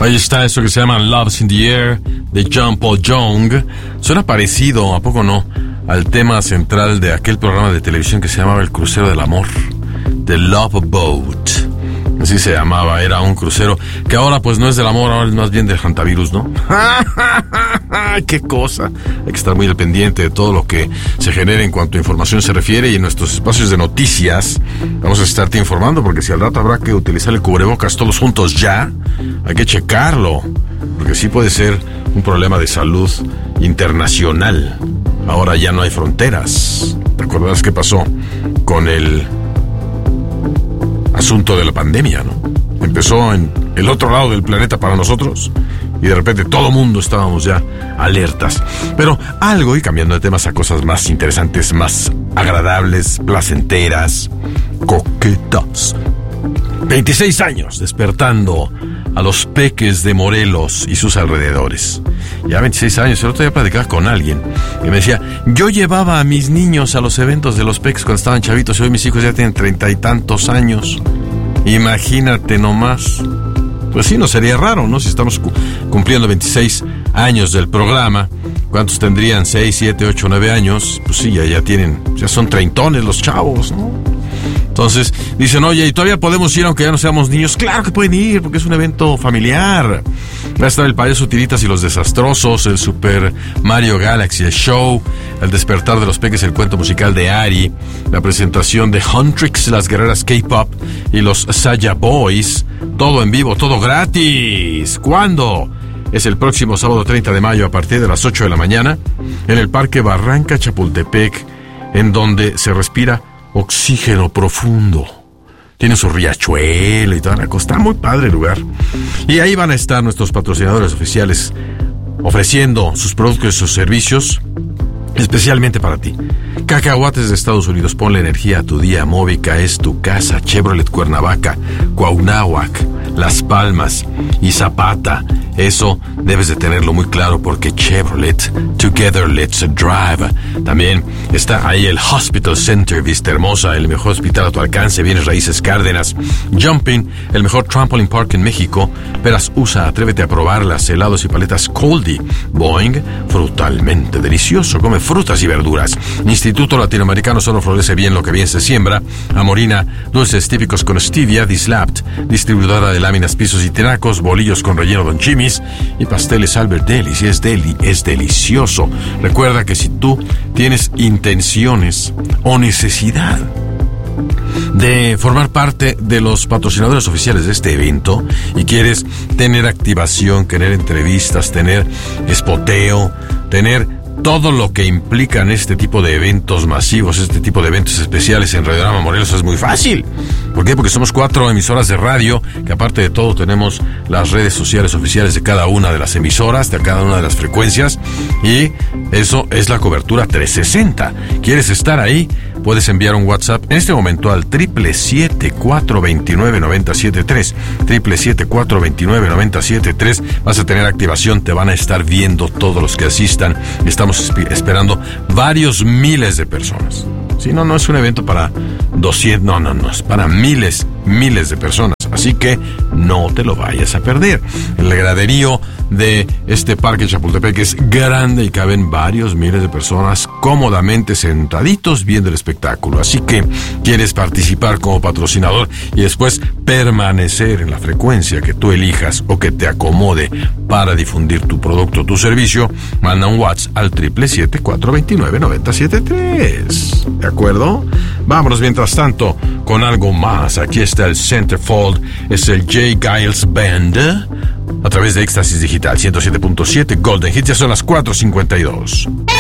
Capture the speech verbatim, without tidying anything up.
Ahí está eso que se llama Love's in the Air de John Paul Young. Suena parecido, ¿a poco no?, al tema central de aquel programa de televisión que se llamaba El Crucero del Amor, The Love Boat. Así se llamaba, era un crucero que ahora pues no es del amor, ahora es más bien del hantavirus, ¿no? ¡Qué cosa! Hay que estar muy al pendiente de todo lo que se genere en cuanto a información se refiere, y en nuestros espacios de noticias vamos a estarte informando, porque si al rato habrá que utilizar el cubrebocas todos juntos ya, hay que checarlo, porque sí puede ser un problema de salud internacional. Ahora ya no hay fronteras. ¿Te acuerdas qué pasó con el asunto de la pandemia, no? Empezó en el otro lado del planeta para nosotros y de repente todo mundo estábamos ya alertas. Pero algo, y cambiando de temas a cosas más interesantes, más agradables, placenteras, coquetas. veintiséis años despertando a los peques de Morelos y sus alrededores. Ya veintiséis años. El otro día platicaba con alguien que me decía: yo llevaba a mis niños a los eventos de los peques cuando estaban chavitos, y hoy mis hijos ya tienen treinta y tantos años. Imagínate nomás. Pues sí, no sería raro, ¿no? Si estamos cu- cumpliendo veintiséis años del programa, ¿cuántos tendrían? seis, siete, ocho, nueve años. Pues sí, ya, ya tienen, ya son treintones los chavos, ¿no? Entonces dicen: oye, ¿y todavía podemos ir aunque ya no seamos niños? Claro que pueden ir, porque es un evento familiar. Va a estar el Payaso Tiritas y los Desastrosos, el Super Mario Galaxy, el show, el despertar de los peques, el cuento musical de Ari, la presentación de Huntrix, las guerreras K-pop y los Saya Boys. Todo en vivo, todo gratis. ¿Cuándo? Es el próximo sábado treinta de mayo a partir de las ocho de la mañana en el Parque Barranca Chapultepec, en donde se respira oxígeno profundo. Tiene su riachuelo y toda la cosa. Está muy padre el lugar. Y ahí van a estar nuestros patrocinadores oficiales ofreciendo sus productos y sus servicios especialmente para ti. Cacahuates de Estados Unidos, ponle energía a tu día. Móvica es tu casa. Chevrolet Cuernavaca, Cuauhnáhuac, Las Palmas y Zapata. Eso debes de tenerlo muy claro, porque Chevrolet, Together Let's Drive. También está ahí el Hospital Center Vista Hermosa, el mejor hospital a tu alcance. Bienes Raíces Cárdenas. Jumping, el mejor trampoline park en México. Peras U S A, atrévete a probarlas. Helados y paletas Coldy. Boing, frutalmente delicioso. Come frutas y verduras. Instituto Latinoamericano Solo Florece Bien Lo Que Bien Se Siembra. Amorina, dulces típicos con stevia. Dislapt, distribuidora de láminas, pisos y tinacos. Bolillos con relleno Don Jimmy's. Y pasteles Albert Deli. Si es deli, es delicioso. Recuerda que si tú tienes intenciones o necesidad de formar parte de los patrocinadores oficiales de este evento y quieres tener activación, tener entrevistas, tener spoteo, tener todo lo que implican este tipo de eventos masivos, este tipo de eventos especiales en Radiorama Morelos, es muy fácil. ¿Por qué? Porque somos cuatro emisoras de radio, que aparte de todo tenemos las redes sociales oficiales de cada una de las emisoras, de cada una de las frecuencias, y eso es la cobertura trescientos sesenta. ¿Quieres estar ahí? Puedes enviar un WhatsApp en este momento al siete siete siete, cuatro dos nueve, nueve cero siete tres, siete siete siete, cuatro dos nueve, nueve cero siete tres. Vas a tener activación, te van a estar viendo todos los que asistan. Estamos esperando varios miles de personas. Si no, no es un evento para doscientos, no, no, no, es para miles, miles de personas. Así que no te lo vayas a perder. El graderío de este parque Chapultepec es grande y caben varios miles de personas cómodamente sentaditos viendo el espectáculo. Así que quieres participar como patrocinador y después permanecer en la frecuencia que tú elijas o que te acomode para difundir tu producto o tu servicio, manda un WhatsApp al siete siete siete, cuatro dos nueve, nueve cero siete tres. ¿De acuerdo? Vámonos mientras tanto con algo más. Aquí está el Centerfold, es el J. Giles Band a través de Éxtasis Digital ciento siete punto siete Golden Hits. Ya son las cuatro cincuenta y dos.